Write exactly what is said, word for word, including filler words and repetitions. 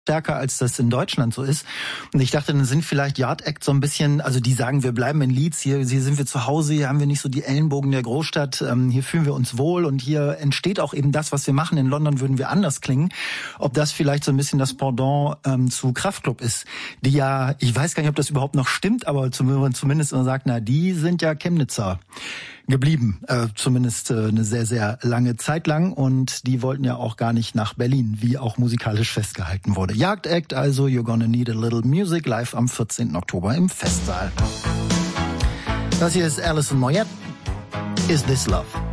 stärker, als das in Deutschland so ist. Und ich dachte, dann sind vielleicht Yard Act so ein bisschen, also die sagen, wir bleiben in Leeds, hier, hier sind wir zu Hause, hier haben wir nicht so die Ellenbogen der Großstadt, ähm, hier fühlen wir uns wohl und hier entsteht auch eben das, was wir machen. In London würden wir anders klingen. Ob das vielleicht so ein bisschen das Pendant ähm, zu Kraftklub ist, die ja, ich weiß gar nicht, ob das überhaupt noch stimmt, aber zumindest man sagt, na, die sind ja Chemnitzer geblieben, äh, zumindest äh, eine sehr, sehr lange Zeit lang, und die wollten ja auch gar nicht nach Berlin, wie auch musikalisch festgehalten wurde. Yard Act, also You're Gonna Need a Little Music, live am vierzehnten Oktober im Festsaal. Das hier ist Alison Moyet, Is This Love?